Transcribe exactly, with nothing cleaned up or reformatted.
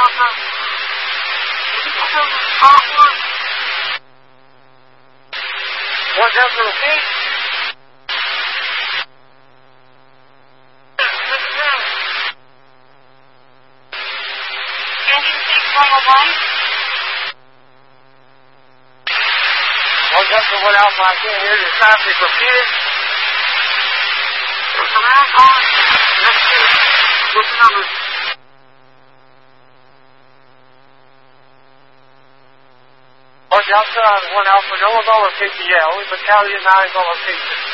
Alpha. Alpha. One Delta repeat. Engine six one oh one. One Delta one Alpha, I can't hear the traffic repeated. Command on. Next two. What's the number? One Delta, one Alpha, no one's on repeat yet. Only battalion nine is on repeat.